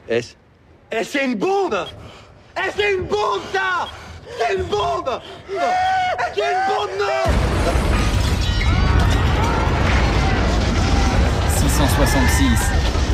S. Eh, c'est une bombe! Eh, c'est une bombe, ça! C'est une bombe! C'est une bombe, non! 666.